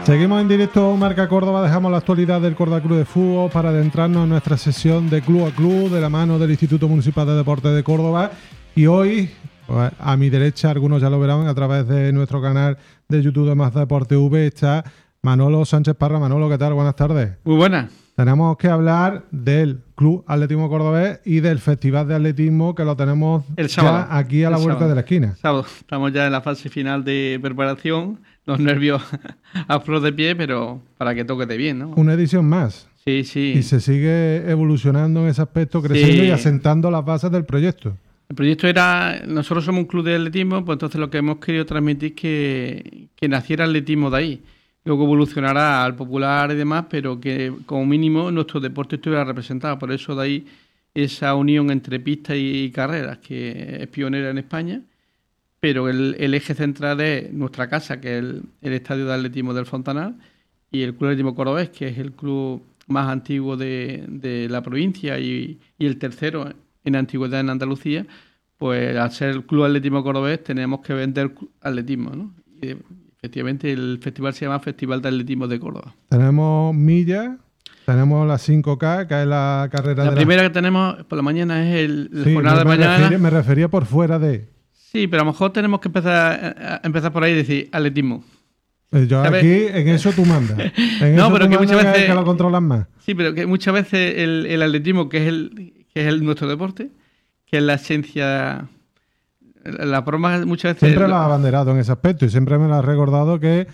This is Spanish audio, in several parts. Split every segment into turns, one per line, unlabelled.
Seguimos en directo Marca Córdoba, dejamos la actualidad del Córdoba Club de Fútbol para adentrarnos en nuestra sesión de Club a Club de la mano del Instituto Municipal de Deportes de Córdoba. Y hoy, pues, a mi derecha, algunos ya lo verán a través de nuestro canal de YouTube de Más Deporte V, está Manolo Sánchez Parra. Manolo, ¿qué tal? Buenas tardes.
Muy buenas.
Tenemos que hablar del Club Atletismo Cordobés y del Festival de Atletismo que lo tenemos
el sábado,
ya aquí a la vuelta de la esquina.
Sábado. Estamos ya en la fase final de preparación, los nervios a flor de pie, pero para que toque de bien, ¿no?
Una edición más.
Sí, sí.
Y se sigue evolucionando en ese aspecto, creciendo y asentando las bases del proyecto.
El proyecto era, nosotros somos un club de atletismo, pues entonces lo que hemos querido transmitir es que naciera atletismo de ahí. Luego evolucionará al popular y demás, pero que como mínimo nuestro deporte estuviera representado. Por eso de ahí esa unión entre pistas y carreras, que es pionera en España, pero el eje central es nuestra casa, que es el Estadio de Atletismo del Fontanal, y el Club Atletismo Cordobés, que es el club más antiguo de la provincia y el tercero en antigüedad en Andalucía. Pues al ser el Club Atletismo Cordobés tenemos que vender atletismo, ¿no? Y efectivamente el festival se llama Festival de Atletismo de Córdoba.
Tenemos millas, tenemos la 5K, que es la carrera
la primera que tenemos por la mañana es la jornada de mañana.
Me refería por fuera de...
Sí, pero a lo mejor tenemos que empezar por ahí y decir atletismo.
Yo ¿sabes? Aquí en eso tú mandas.
No, pero que muchas veces...
Que lo controlas más.
Sí, pero que muchas veces el atletismo, que es nuestro deporte, que es la esencia... La broma muchas veces...
Siempre lo has abanderado en ese aspecto y siempre me lo has recordado que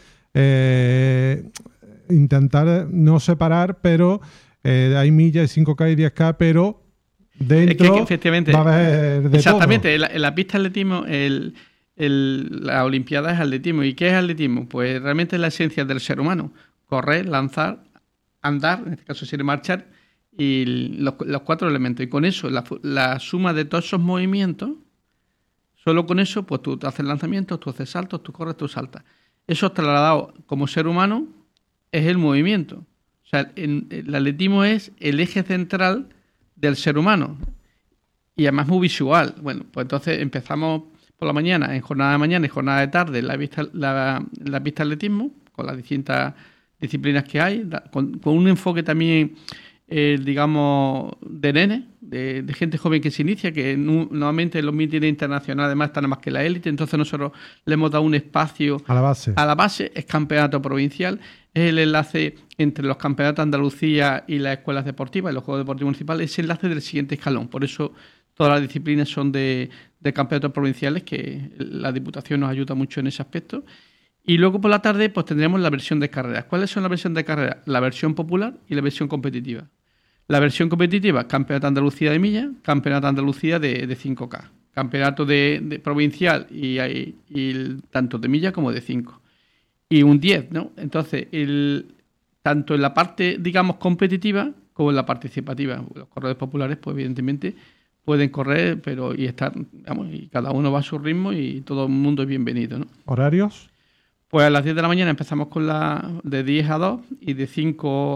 intentar no separar, pero hay millas, 5K y 10K, pero dentro
es que efectivamente,
va a haber de
exactamente,
todo.
En la pista de atletismo, la Olimpiada es atletismo. ¿Y qué es atletismo? Pues realmente es la esencia del ser humano. Correr, lanzar, andar, en este caso sería marchar, y los cuatro elementos. Y con eso, la suma de todos esos movimientos, solo con eso, pues tú haces lanzamientos, tú haces saltos, tú corres, tú saltas. Eso trasladado como ser humano es el movimiento. O sea, el atletismo es el eje central del ser humano. Y además muy visual. Bueno, pues entonces empezamos por la mañana, en jornada de mañana y jornada de tarde, la pista de atletismo, con las distintas disciplinas que hay, con un enfoque también, digamos, de nene, de gente joven que se inicia, que normalmente los mítines internacionales además están más que la élite, entonces nosotros le hemos dado un espacio
a la base.
A la base, es campeonato provincial, es el enlace entre los campeonatos de Andalucía y las escuelas deportivas y los Juegos Deportivos Municipales, es el enlace del siguiente escalón, por eso todas las disciplinas son de campeonatos provinciales, que la Diputación nos ayuda mucho en ese aspecto. Y luego por la tarde pues tendremos la versión de carreras. ¿Cuáles son las versiones de carreras? La versión popular y la versión competitiva. La versión competitiva, Campeonato de Andalucía de millas, Campeonato de Andalucía de 5K, Campeonato de provincial y tanto de millas como de 5. Y un 10, ¿no? Entonces, tanto en la parte, digamos, competitiva como en la participativa. Los corredores populares, pues evidentemente, pueden correr, pero y cada uno va a su ritmo y todo el mundo es bienvenido, ¿no?
¿Horarios?
Pues a las 10 de la mañana empezamos con de 10 a 2 y de 5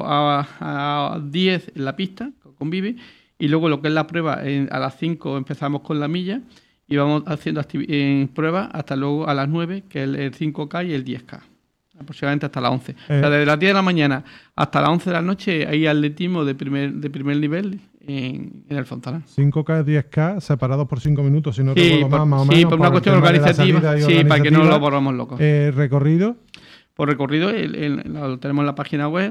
a 10 en la pista, con Vive, y luego lo que es la prueba, a las 5 empezamos con la milla y vamos haciendo pruebas hasta luego a las 9, que es el 5K y el 10K, aproximadamente hasta las 11. O sea, desde las 10 de la mañana hasta las 11 de la noche hay atletismo de primer nivel en el Fontanal.
5K y 10K separados por 5 minutos, si no recuerdo más o menos.
Sí, por una cuestión organizativa. Sí, para que no lo volvamos locos.
¿Recorrido?
Por recorrido lo tenemos en la página web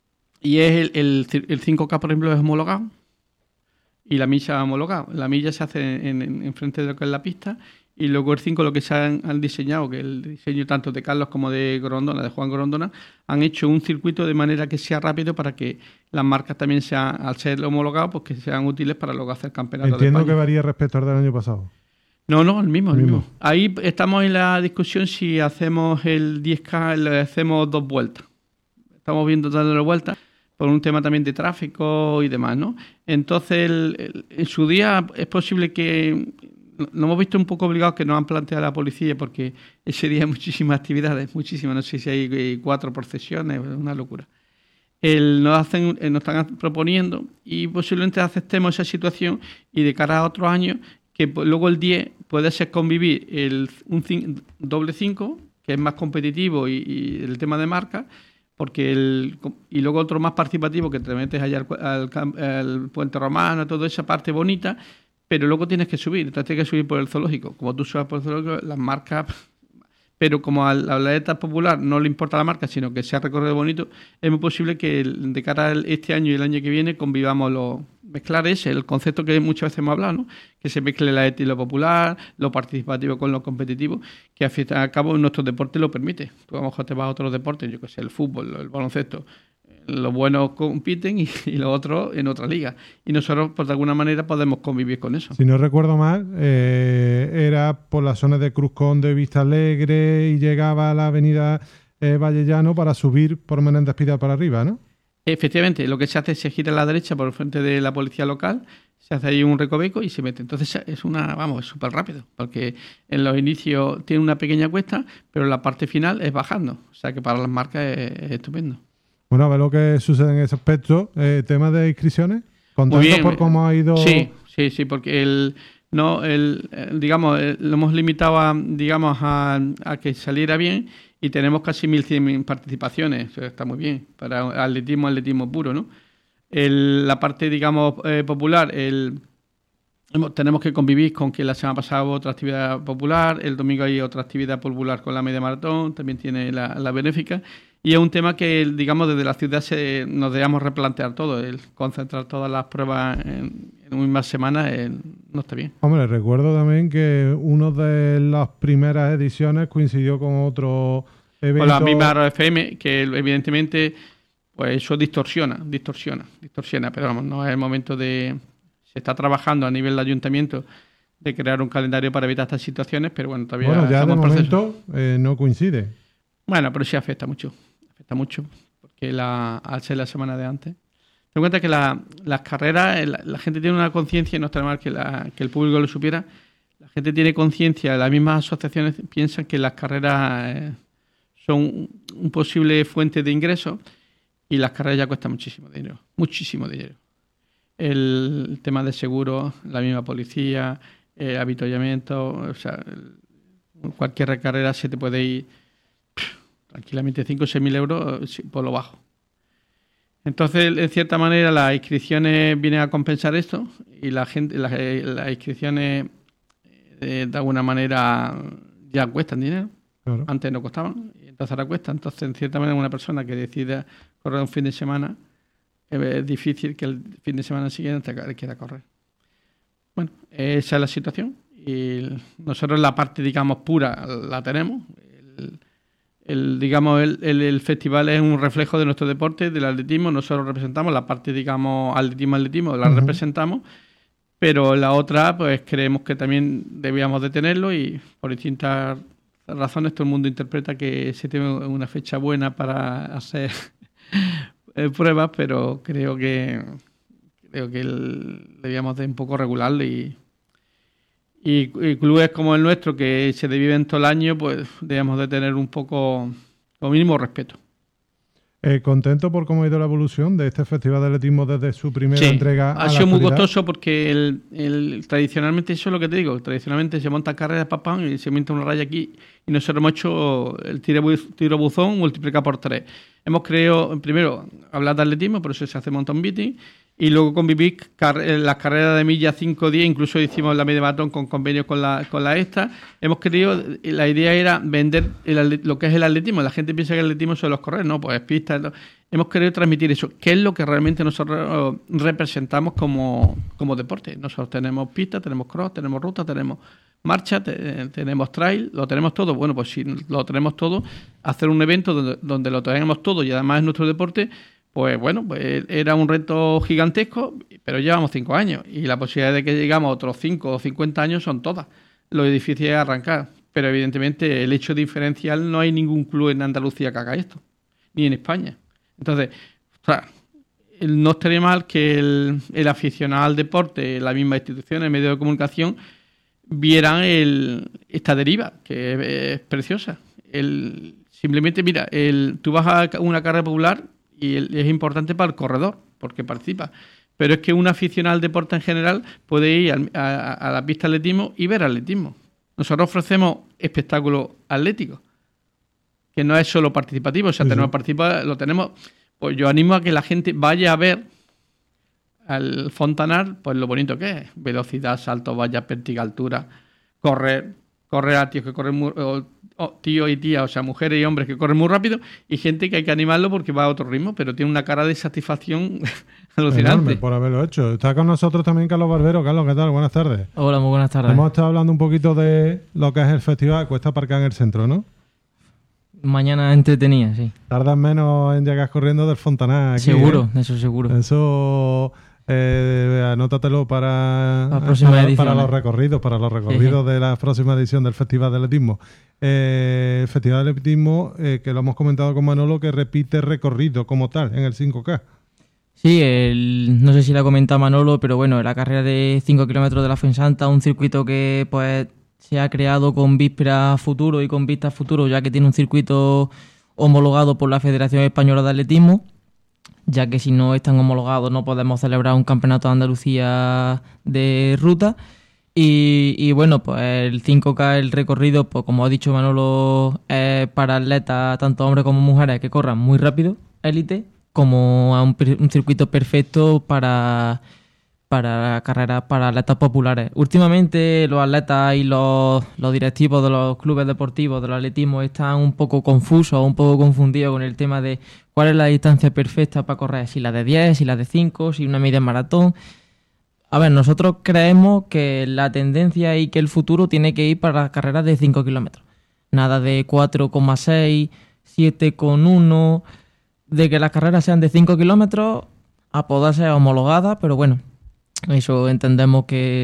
y es el 5K, por ejemplo, es homologado y la milla homologado. La milla se hace en frente de lo que es la pista. Y luego el 5, lo que se han diseñado, que el diseño tanto de Carlos como de Grondona, de Juan Grondona, han hecho un circuito de manera que sea rápido para que las marcas también sean, al ser homologados, pues que sean útiles para luego hacer campeonatos.
Entiendo que varía respecto al del año pasado.
No, el mismo. Ahí estamos en la discusión si hacemos el 10K, le hacemos 2 vueltas. Estamos viendo dándole vueltas por un tema también de tráfico y demás, ¿no? Entonces, en su día es posible que... Nos hemos visto un poco obligados, que nos han planteado la policía, porque ese día hay muchísimas actividades, no sé si hay 4 procesiones, una locura. Nos están proponiendo y posiblemente aceptemos esa situación y de cara a otros años, que luego el 10 puede ser convivir un doble 5, que es más competitivo y el tema de marca, y luego otro más participativo que te metes allá al Puente Romano, toda esa parte bonita, pero luego tienes que subir, entonces tienes que subir por el zoológico. Como tú subas por el zoológico, las marcas... Pero como al atleta popular no le importa la marca, sino que sea recorrido bonito, es muy posible que de cara a este año y el año que viene convivamos mezclar el concepto que muchas veces hemos hablado, ¿no? Que se mezcle la ética y lo popular, lo participativo con lo competitivo, que al fin y al cabo nuestro deporte lo permite. Tú a lo mejor te vas a otros deportes, yo que sé, el fútbol, el baloncesto, los buenos compiten y los otros en otra liga. Y nosotros, pues de alguna manera, podemos convivir con eso.
Si no recuerdo mal, era por la zona de Cruz Conde, Vista Alegre y llegaba a la avenida Vallellano para subir por Menéndez Pidal para arriba, ¿no?
Efectivamente, lo que se hace es se gira a la derecha por el frente de la policía local, se hace ahí un recoveco y se mete. Entonces es súper rápido, porque en los inicios tiene una pequeña cuesta, pero la parte final es bajando. O sea que para las marcas es estupendo.
Bueno, a ver lo que sucede en ese aspecto. ¿Tema de inscripciones? ¿Contentos por cómo ha ido?
Sí, porque lo hemos limitado a que saliera bien y tenemos casi 1.100 participaciones. Eso está muy bien para atletismo puro, ¿no? La parte, popular, tenemos que convivir con que la semana pasada hubo otra actividad popular, el domingo hay otra actividad popular con la media maratón, también tiene la benéfica. Y es un tema que, desde la ciudad nos debemos replantear todo. El concentrar todas las pruebas en una semana no está bien.
Hombre, recuerdo también que una de las primeras ediciones coincidió con otro evento.
Con la misma RFM, que evidentemente pues eso distorsiona. Pero vamos, no es el momento se está trabajando a nivel de ayuntamiento de crear un calendario para evitar estas situaciones, pero bueno, todavía
ya de momento no coincide.
Bueno, pero sí afecta mucho, porque al ser la semana de antes. Ten en cuenta que las carreras, la gente tiene una conciencia, y no está mal que el público lo supiera, la gente tiene conciencia, las mismas asociaciones piensan que las carreras son un posible fuente de ingresos y las carreras ya cuestan muchísimo dinero. El tema de seguros, la misma policía, avituallamiento, o sea, cualquier carrera se te puede ir tranquilamente 5 o 6 mil euros por lo bajo. Entonces, en cierta manera, las inscripciones vienen a compensar esto y las inscripciones de alguna manera ya cuestan dinero. Claro. Antes no costaban y entonces ahora cuestan. Entonces, en cierta manera, una persona que decida correr un fin de semana es difícil que el fin de semana siguiente quiera correr. Bueno, esa es la situación y nosotros la parte, pura la tenemos. El festival es un reflejo de nuestro deporte, del atletismo. Nosotros representamos la parte, atletismo, la representamos, pero la otra, pues creemos que también debíamos de tenerlo y por distintas razones todo el mundo interpreta que se tiene una fecha buena para hacer pruebas, pero creo que debíamos de un poco regularlo y clubes como el nuestro, que se viven todo el año, pues debemos de tener un poco, como mínimo, respeto.
¿Contento por cómo ha ido la evolución de este Festival de Atletismo desde su primera entrega?
Ha sido muy costoso porque tradicionalmente, eso es lo que te digo, tradicionalmente se montan carreras, y se monta una raya aquí y nosotros hemos hecho el tiro buzón multiplicado por 3. Hemos creado, primero, hablar de atletismo, por eso se hace mountain biking, y luego convivir las carreras de milla 5 días, incluso hicimos la media maratón con convenios con la ESTA. Hemos querido, la idea era vender lo que es el atletismo. La gente piensa que el atletismo son los correr, no, pues pistas. Hemos querido transmitir eso, que es lo que realmente nosotros representamos como deporte. Nosotros tenemos pistas, tenemos cross, tenemos ruta, tenemos marcha, tenemos trail, lo tenemos todo. Bueno, pues si lo tenemos todo, hacer un evento donde lo tenemos todo y además es nuestro deporte, pues bueno, pues era un reto gigantesco, pero llevamos 5 años y la posibilidad de que llegamos a otros 5 o 50 años son todas. Lo difícil es arrancar, pero evidentemente el hecho diferencial, no hay ningún club en Andalucía que haga esto, ni en España. Entonces, no estaría mal que el aficionado al deporte, la misma institución, el medio de comunicación, vieran esta deriva, que es preciosa. Simplemente, mira, tú vas a una carrera popular y es importante para el corredor, porque participa. Pero es que un aficionado al deporte en general puede ir a la pista de atletismo y ver atletismo. Nosotros ofrecemos espectáculos atléticos, que no es solo participativo, o sea, tenemos participado, lo tenemos. Pues yo animo a que la gente vaya a ver al Fontanar, pues lo bonito que es: velocidad, salto, valla, pértiga, altura, correr a tíos que corren muy, tíos y tías, o sea, mujeres y hombres que corren muy rápido, y gente que hay que animarlo porque va a otro ritmo, pero tiene una cara de satisfacción alucinante.
Enorme por haberlo hecho. Está con nosotros también Carlos Barbero. Carlos, ¿qué tal? Buenas tardes.
Hola, muy buenas tardes.
Hemos estado hablando un poquito de lo que es el festival Cuesta Aparcar en el centro, ¿no?
Mañana entretenida, sí.
Tardas menos en llegar corriendo del Fontanar aquí,
seguro, eso seguro.
Eso anótatelo para los recorridos de la próxima edición del Festival de Atletismo. El Festival de Atletismo, que lo hemos comentado con Manolo, que repite recorrido como tal en el 5K.
Sí, no sé si la comenta Manolo, pero bueno, la carrera de 5 kilómetros de la Fuensanta, un circuito que pues se ha creado con vísperas a futuro y con vistas a futuro, ya que tiene un circuito homologado por la Federación Española de Atletismo, ya que si no están homologados no podemos celebrar un campeonato de Andalucía de ruta. Y bueno, pues el 5K, el recorrido, pues como ha dicho Manolo, es para atletas, tanto hombres como mujeres, que corran muy rápido, élite, como a un circuito perfecto para carreras para atletas populares. Últimamente los atletas y los directivos de los clubes deportivos del atletismo están un poco confusos, un poco confundidos con el tema de cuál es la distancia perfecta para correr, si la de 10, si la de 5, si una media maratón. A ver, nosotros creemos que la tendencia y que el futuro tiene que ir para las carreras de 5 kilómetros. Nada de 4,6, 7,1, de que las carreras sean de 5 kilómetros a poder ser homologadas, pero bueno, eso entendemos que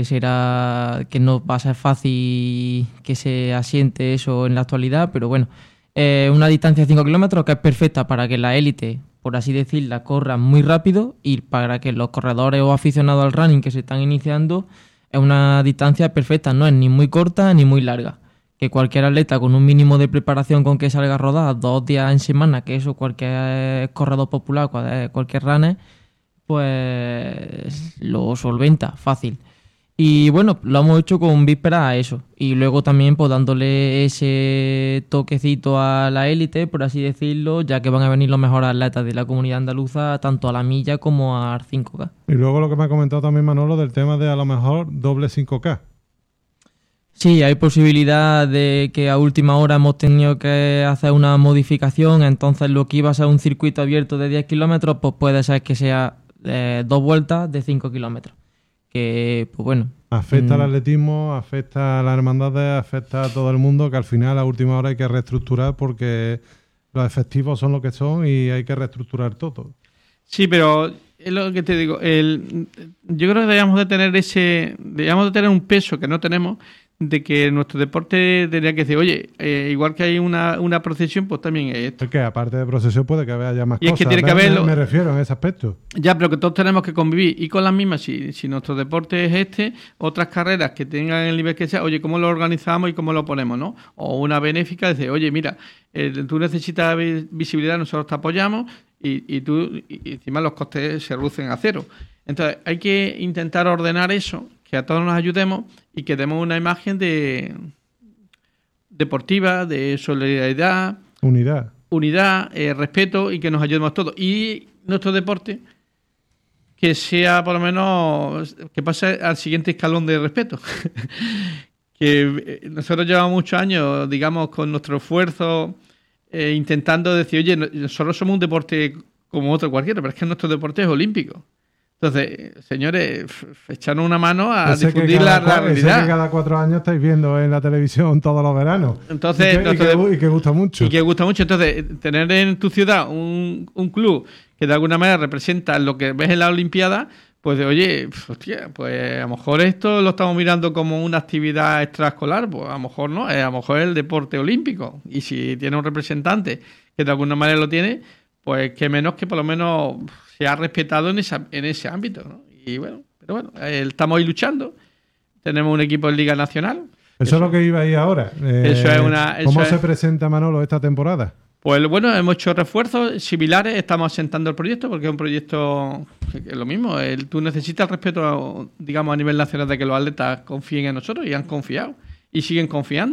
no va a ser fácil que se asiente eso en la actualidad, pero bueno, una distancia de 5 kilómetros que es perfecta para que la élite, por así decirla, corra muy rápido, y para que los corredores o aficionados al running que se están iniciando, es una distancia perfecta, no es ni muy corta ni muy larga. Que cualquier atleta con un mínimo de preparación, con que salga a rodar 2 días en semana, que eso cualquier corredor popular, cualquier runner, pues lo solventa fácil. Y bueno, lo hemos hecho con vísperas a eso. Y luego también pues dándole ese toquecito a la élite, por así decirlo, ya que van a venir los mejores atletas de la comunidad andaluza, tanto a la milla como al 5K.
Y luego lo que me ha comentado también Manolo del tema de a lo mejor doble 5K.
Sí, hay posibilidad de que a última hora hemos tenido que hacer una modificación, entonces lo que iba a ser un circuito abierto de 10 kilómetros, pues puede ser que sea 2 vueltas de 5 kilómetros. Que, pues bueno.
Afecta al atletismo, afecta a las hermandades, afecta a todo el mundo, que al final a última hora hay que reestructurar porque los efectivos son lo que son y hay que reestructurar todo.
Sí, pero es lo que te digo. Yo creo que debíamos de tener un peso que no tenemos, de que nuestro deporte tendría que decir, oye, igual que hay una procesión, pues también es esto.
Es que aparte de procesión puede que haya más
y
cosas.
Es que tiene que haberlo.
Me refiero en ese aspecto.
Ya, pero que todos tenemos que convivir. Y con las mismas, si nuestro deporte es otras carreras que tengan el nivel que sea, oye, ¿cómo lo organizamos y cómo lo ponemos, no? O una benéfica, decir, oye, mira, tú necesitas visibilidad, nosotros te apoyamos y encima los costes se reducen a cero. Entonces, hay que intentar ordenar eso, que a todos nos ayudemos y que demos una imagen deportiva, de solidaridad, unidad, respeto, y que nos ayudemos todos. Y nuestro deporte, que sea por lo menos, que pase al siguiente escalón de respeto. Que nosotros llevamos muchos años, digamos, con nuestro esfuerzo, intentando decir, oye, nosotros somos un deporte como otro cualquiera, pero es que nuestro deporte es olímpico. Entonces, señores, echarnos una mano a difundir la realidad.
Que cada 4 años estáis viendo en la televisión todos los veranos.
Entonces,
y que gusta mucho.
Y que gusta mucho. Entonces, tener en tu ciudad un club que de alguna manera representa lo que ves en la Olimpiada, pues de, oye, hostia, pues a lo mejor esto lo estamos mirando como una actividad extraescolar, pues a lo mejor no, a lo mejor es el deporte olímpico. Y si tiene un representante que de alguna manera lo tiene, pues que menos que por lo menos se ha respetado en ese ámbito, ¿no? Y bueno, pero bueno, estamos ahí luchando. Tenemos un equipo en Liga Nacional.
Eso es lo que iba ahí ahora. ¿Cómo se presenta Manolo esta temporada?
Pues bueno, hemos hecho refuerzos similares, estamos asentando el proyecto porque es un proyecto que es lo mismo. Tú necesitas el respeto, digamos, a nivel nacional, de que los atletas confíen en nosotros, y han confiado y siguen confiando.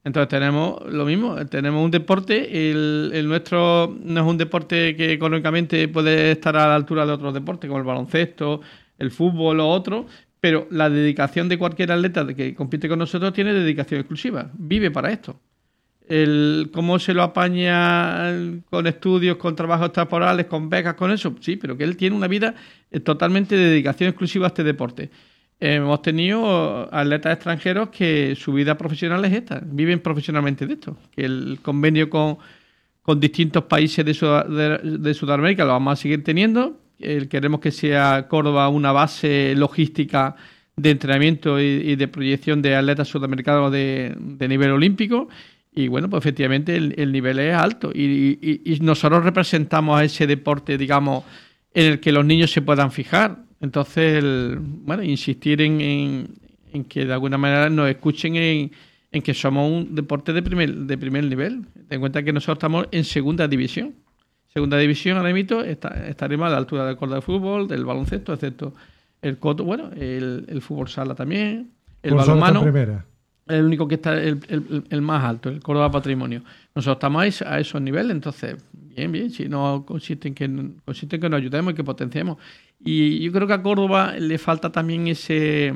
Entonces tenemos lo mismo, tenemos un deporte, el nuestro no es un deporte que económicamente puede estar a la altura de otros deportes, como el baloncesto, el fútbol o otros, pero la dedicación de cualquier atleta que compite con nosotros tiene dedicación exclusiva, vive para esto. ¿Cómo se lo apaña con estudios, con trabajos temporales, con becas, con eso? Sí, pero que él tiene una vida totalmente de dedicación exclusiva a este deporte. Hemos tenido atletas extranjeros que su vida profesional es esta, viven profesionalmente de esto, que el convenio con distintos países de Sudamérica lo vamos a seguir teniendo. Queremos que sea Córdoba una base logística de entrenamiento y de proyección de atletas sudamericanos de nivel olímpico. Y bueno, pues efectivamente el nivel es alto y nosotros representamos a ese deporte, digamos, en el que los niños se puedan fijar. Entonces, insistir en que de alguna manera nos escuchen en que somos un deporte de primer nivel. Ten en cuenta que nosotros estamos en segunda división. Segunda división, ahora mismo, estaremos a la altura del Córdoba de fútbol, del baloncesto, excepto el coto, el fútbol sala también, el balonmano. El único que está el más alto, el Córdoba Patrimonio. Nosotros estamos a esos niveles, entonces, bien, si no consiste en que nos ayudemos y que potenciemos. Y yo creo que a Córdoba le falta también ese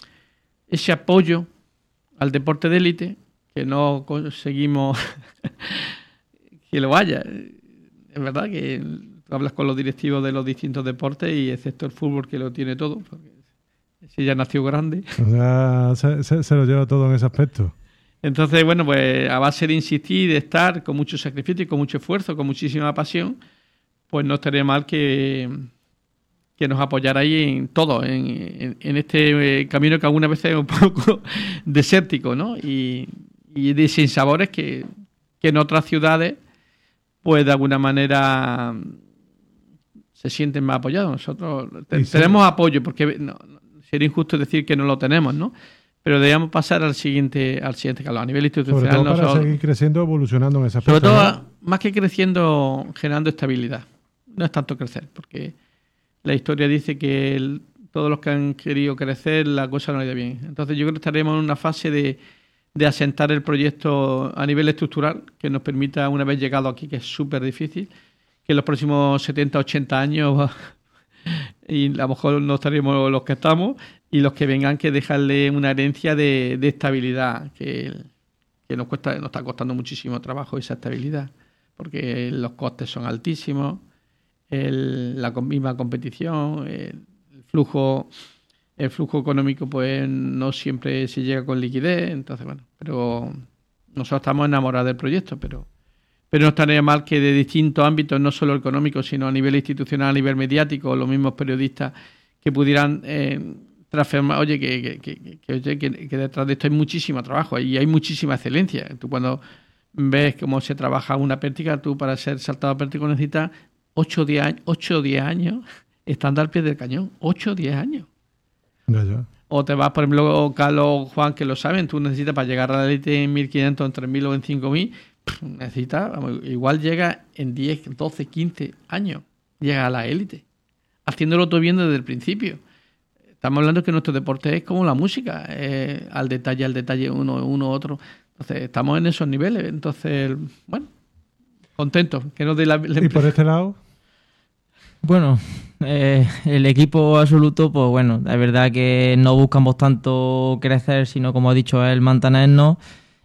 apoyo al deporte de élite, que no conseguimos que lo haya. Es verdad que tú hablas con los directivos de los distintos deportes y excepto el fútbol, que lo tiene todo, porque ese ya nació grande.
O sea, se lo lleva todo en ese aspecto.
Entonces, bueno, pues a base de insistir, de estar con mucho sacrificio y con mucho esfuerzo, con muchísima pasión, pues no estaría mal que nos apoyarais en todo, en este camino que algunas veces es un poco desértico, ¿no? Y de sinsabores que en otras ciudades, pues de alguna manera se sienten más apoyados. Nosotros tenemos apoyo, porque sería injusto decir que no lo tenemos, ¿no? Pero debemos pasar al siguiente calor. A nivel institucional.
Sobre todo para seguir creciendo, evolucionando en esa
aspecto. Sobre todo, ¿no? Más que creciendo, generando estabilidad. No es tanto crecer, porque la historia dice que todos los que han querido crecer, la cosa no ha ido bien. Entonces yo creo que estaremos en una fase de asentar el proyecto a nivel estructural, que nos permita, una vez llegado aquí, que es súper difícil, que en los próximos 70, 80 años... y a lo mejor no estaremos los que estamos y los que vengan, que dejarle una herencia de estabilidad que nos está costando muchísimo trabajo esa estabilidad, porque los costes son altísimos, la misma competición, el flujo económico pues no siempre se llega con liquidez. Entonces pero nosotros estamos enamorados del proyecto, pero no estaría mal que de distintos ámbitos, no solo económicos, sino a nivel institucional, a nivel mediático, los mismos periodistas que pudieran transformar, que detrás de esto hay muchísimo trabajo y hay muchísima excelencia. Tú cuando ves cómo se trabaja una pértiga, tú para ser saltado pértico necesitas 8 o 10 años estando al pie del cañón. 8 o 10 años.
Ya.
O te vas, por ejemplo, Carlos, Juan, que lo saben, tú necesitas para llegar a la élite en 1.500, en 3.000 o en 5.000, necesitas, igual llega en 10, 12, 15 años, llega a la élite, haciéndolo todo bien desde el principio. Estamos hablando que nuestro deporte es como la música, al detalle, uno, otro. Entonces, estamos en esos niveles. Entonces, bueno, contentos. Que nos dé
¿Y por este lado?
Bueno, el equipo absoluto, pues bueno, la verdad que no buscamos tanto crecer, sino, como ha dicho él, mantenernos.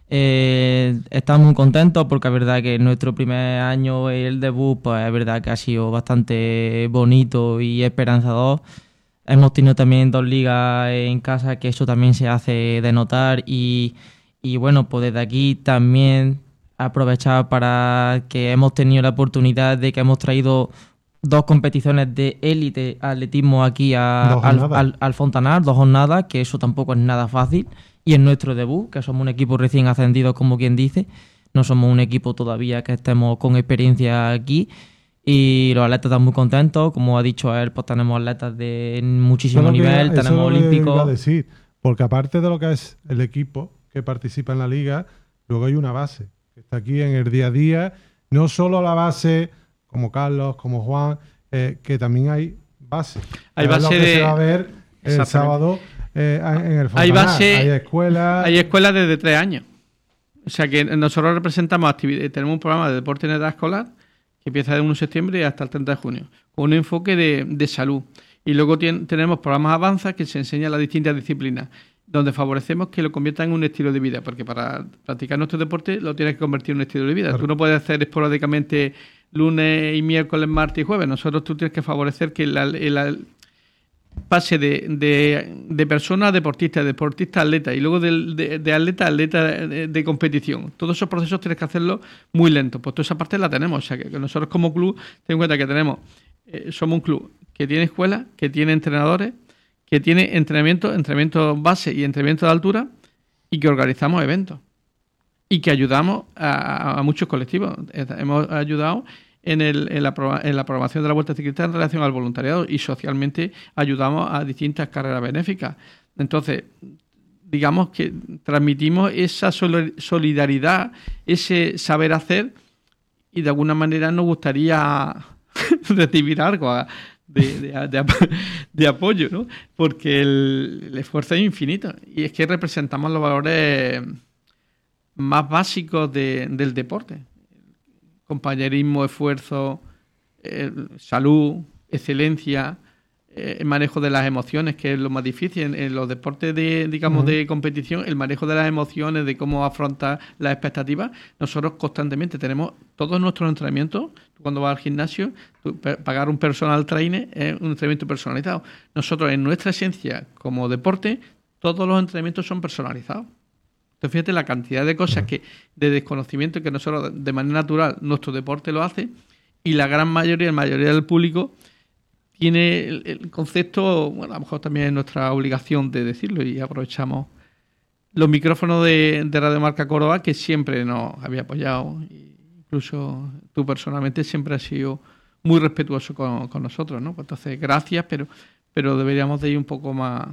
Estamos muy contentos porque es verdad que nuestro primer año, el debut, pues es verdad que ha sido bastante bonito y esperanzador. Hemos tenido también 2 ligas en casa, que eso también se hace de notar y bueno, pues desde aquí también aprovechar para que hemos tenido la oportunidad de que hemos traído 2 competiciones de élite atletismo aquí al Fontanar, 2 jornadas, que eso tampoco es nada fácil. Y en nuestro debut, que somos un equipo recién ascendido, como quien dice, no somos un equipo todavía que estemos con experiencia aquí. Y los atletas están muy contentos, como ha dicho él, pues tenemos atletas de muchísimo nivel, tenemos olímpicos.
Iba a decir, porque aparte de lo que es el equipo que participa en la liga, luego hay una base que está aquí en el día a día, no solo la base como Carlos, como Juan, que también hay base.
Hay base
lo que se va a ver el sábado en el Fontanar. Hay escuelas.
Hay escuelas desde 3 años. O sea que nosotros representamos tenemos un programa de deporte en edad escolar que empieza de 1 de septiembre hasta el 30 de junio, con un enfoque de salud. Y luego tenemos programas Avanza que se enseñan las distintas disciplinas, donde favorecemos que lo conviertan en un estilo de vida, porque para practicar nuestro deporte lo tienes que convertir en un estilo de vida. Claro. Tú no puedes hacer esporádicamente lunes y miércoles, martes y jueves. Tú tienes que favorecer que el pase de persona a deportista, a atleta, y luego de atleta a atleta de competición. Todos esos procesos tienes que hacerlos muy lentos. Pues toda esa parte la tenemos. O sea, que nosotros como club, ten en cuenta que somos un club que tiene escuela, que tiene entrenadores, que tiene entrenamiento base y entrenamiento de altura, y que organizamos eventos. Y que ayudamos a muchos colectivos. Hemos ayudado en la programación de la Vuelta Ciclista en relación al voluntariado, y socialmente ayudamos a distintas carreras benéficas. Entonces, digamos que transmitimos esa solidaridad, ese saber hacer, y de alguna manera nos gustaría recibir algo de apoyo, ¿no? Porque el esfuerzo es infinito, y es que representamos los valores más básicos del deporte: compañerismo, esfuerzo, salud, excelencia, el manejo de las emociones, que es lo más difícil en los deportes de competición. El manejo de las emociones, de cómo afrontar las expectativas. Nosotros constantemente tenemos todos nuestros entrenamientos. Cuando vas al gimnasio, pagar un personal trainer es un entrenamiento personalizado. Nosotros, en nuestra esencia como deporte, todos los entrenamientos son personalizados. Entonces, fíjate la cantidad de cosas de desconocimiento que nosotros, de manera natural, nuestro deporte lo hace, y la mayoría del público tiene el concepto. Bueno, a lo mejor también es nuestra obligación de decirlo, y aprovechamos los micrófonos de Radio Marca Córdoba, que siempre nos había apoyado. Incluso tú personalmente siempre has sido muy respetuoso con nosotros, ¿no? Pues entonces, gracias, pero deberíamos de ir un poco más...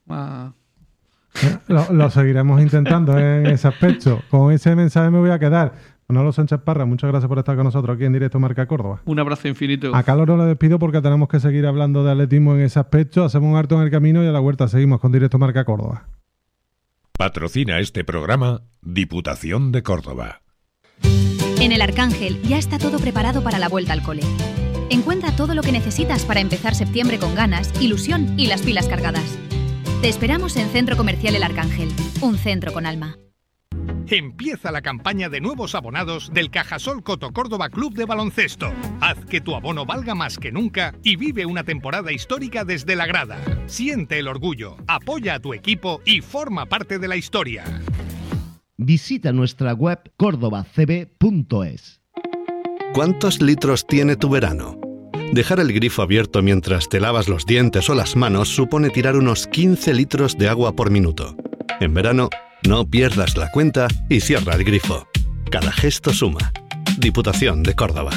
Lo seguiremos intentando en ese aspecto. Con ese mensaje me voy a quedar. Manolo Sánchez Parra, muchas gracias por estar con nosotros aquí en Directo Marca Córdoba.
Un abrazo infinito.
A Carlos no le despido porque tenemos que seguir hablando de atletismo en ese aspecto. Hacemos un alto en el camino y a la vuelta seguimos con Directo Marca Córdoba.
Patrocina este programa Diputación de Córdoba.
En el Arcángel ya está todo preparado para la vuelta al cole. Encuentra todo lo que necesitas para empezar septiembre con ganas, ilusión y las pilas cargadas. Te esperamos en Centro Comercial El Arcángel, un centro con alma.
Empieza la campaña de nuevos abonados del Cajasol Coto Córdoba Club de Baloncesto. Haz que tu abono valga más que nunca y vive una temporada histórica desde la grada. Siente el orgullo, apoya a tu equipo y forma parte de la historia.
Visita nuestra web cordobacb.es.
¿Cuántos litros tiene tu verano? Dejar el grifo abierto mientras te lavas los dientes o las manos supone tirar unos 15 litros de agua por minuto. En verano, no pierdas la cuenta y cierra el grifo. Cada gesto suma. Diputación de Córdoba.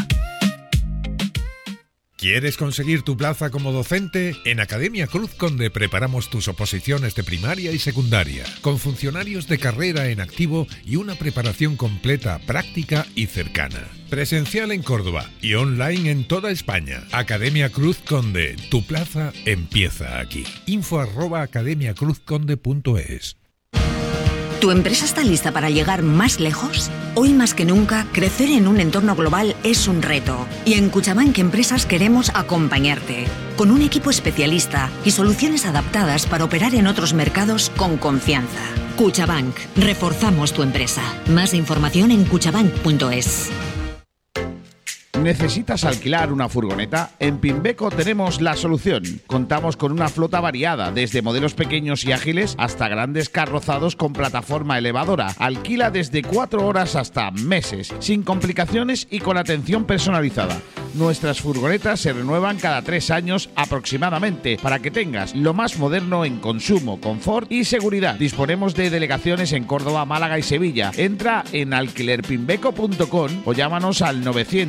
¿Quieres conseguir tu plaza como docente? En Academia Cruz Conde preparamos tus oposiciones de primaria y secundaria, con funcionarios de carrera en activo y una preparación completa, práctica y cercana. Presencial en Córdoba y online en toda España. Academia Cruz Conde, tu plaza empieza aquí. info@academiacruzconde.es.
¿Tu empresa está lista para llegar más lejos? Hoy más que nunca, crecer en un entorno global es un reto. Y en Cuchabank Empresas queremos acompañarte. Con un equipo especialista y soluciones adaptadas para operar en otros mercados con confianza. Cuchabank, reforzamos tu empresa. Más información en cuchabank.es.
¿Necesitas alquilar una furgoneta? En Pimbeco tenemos la solución. Contamos con una flota variada, desde modelos pequeños y ágiles hasta grandes carrozados con plataforma elevadora. Alquila desde 4 horas hasta meses, sin complicaciones y con atención personalizada. Nuestras furgonetas se renuevan cada 3 años aproximadamente, para que tengas lo más moderno en consumo, confort y seguridad. Disponemos de delegaciones en Córdoba, Málaga y Sevilla. Entra en alquilerpimbeco.com o llámanos al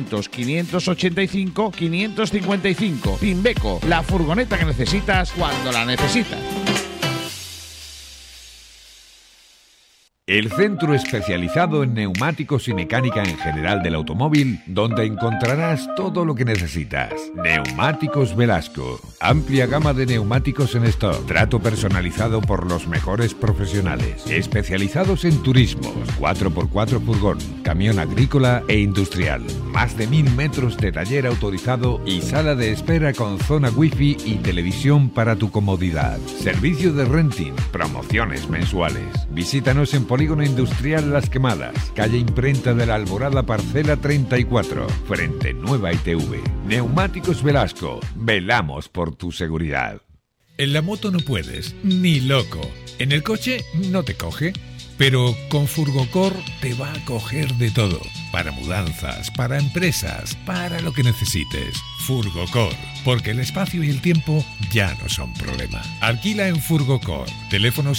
900-585-555. Pimbeco, la furgoneta que necesitas cuando la necesitas.
El centro especializado en neumáticos y mecánica en general del automóvil, donde encontrarás todo lo que necesitas. Neumáticos Velasco. Amplia gama de neumáticos en stock. Trato personalizado por los mejores profesionales. Especializados en turismos, 4x4 furgón, camión agrícola e industrial. Más de 1000 metros de taller autorizado y sala de espera con zona wifi y televisión para tu comodidad. Servicio de renting, promociones mensuales. Visítanos en Polígono Industrial Las Quemadas, calle Imprenta de la Alborada, parcela 34, frente Nueva ITV. Neumáticos Velasco, velamos por tu seguridad. En la moto no puedes, ni loco. En el coche no te coge, pero con Furgocor te va a coger de todo. Para mudanzas, para empresas, para lo que necesites. Furgocor, porque el espacio y el tiempo ya no son problema. Alquila en Furgocor. Teléfono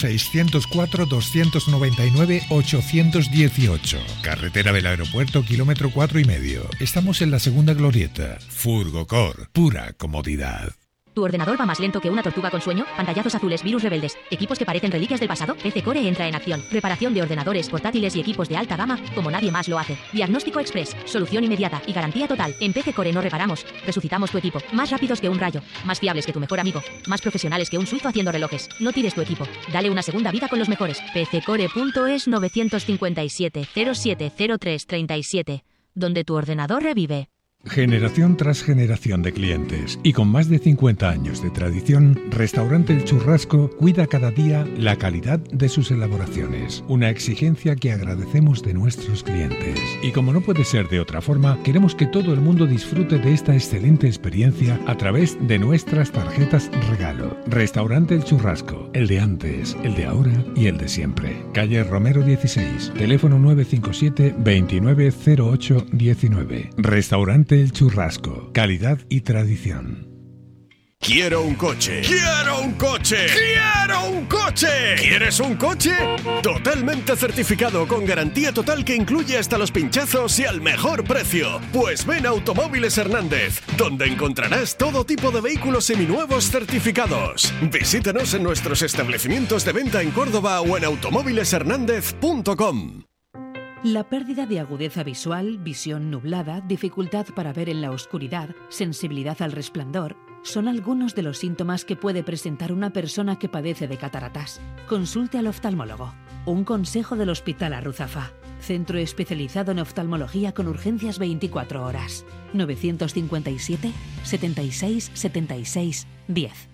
604-299-818. Carretera del Aeropuerto, kilómetro 4,5. Estamos en la segunda glorieta. Furgocor, pura comodidad.
¿Tu ordenador va más lento que una tortuga con sueño? Pantallazos azules, virus rebeldes, equipos que parecen reliquias del pasado. PC Core entra en acción. Reparación de ordenadores, portátiles y equipos de alta gama como nadie más lo hace. Diagnóstico express, solución inmediata y garantía total. En PC Core no reparamos, resucitamos tu equipo. Más rápidos que un rayo, más fiables que tu mejor amigo, más profesionales que un suizo haciendo relojes. No tires tu equipo, dale una segunda vida con los mejores. PCcore.es 957 0703 37, donde tu ordenador revive.
Generación tras generación de clientes y con más de 50 años de tradición, Restaurante El Churrasco cuida cada día la calidad de sus elaboraciones, una exigencia que agradecemos de nuestros clientes. Y como no puede ser de otra forma, queremos que todo el mundo disfrute de esta excelente experiencia a través de nuestras tarjetas regalo. Restaurante El Churrasco, el de antes, el de ahora y el de siempre. Calle Romero 16, teléfono 957 2908 19. Restaurante El Churrasco, calidad y tradición.
Quiero un coche. ¡Quiero un coche! ¡Quiero un coche! ¿Quieres un coche? Totalmente certificado, con garantía total que incluye hasta los pinchazos y al mejor precio. Pues ven a Automóviles Hernández, donde encontrarás todo tipo de vehículos seminuevos certificados. Visítanos en nuestros establecimientos de venta en Córdoba o en automóvileshernandez.com.
La pérdida de agudeza visual, visión nublada, dificultad para ver en la oscuridad, sensibilidad al resplandor, son algunos de los síntomas que puede presentar una persona que padece de cataratas. Consulte al oftalmólogo. Un consejo del Hospital Arruzafa. Centro especializado en oftalmología con urgencias 24 horas. 957 76 76 10.